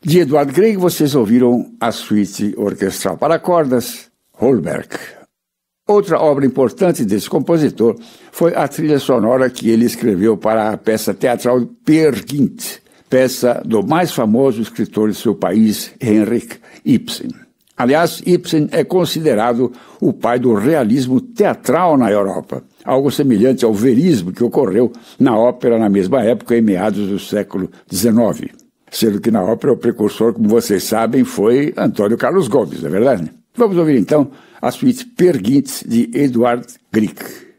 De Edvard Grieg, vocês ouviram a suíte orquestral para cordas, Holberg. Outra obra importante desse compositor foi a trilha sonora que ele escreveu para a peça teatral Peer Gynt, peça do mais famoso escritor de seu país, Henrik Ibsen. Aliás, Ibsen é considerado o pai do realismo teatral na Europa, algo semelhante ao verismo que ocorreu na ópera na mesma época, em meados do século XIX. Sendo que na ópera o precursor, como vocês sabem, foi Antônio Carlos Gomes, não é verdade? Vamos ouvir então a suíte Peer Gynt de Edvard Grieg.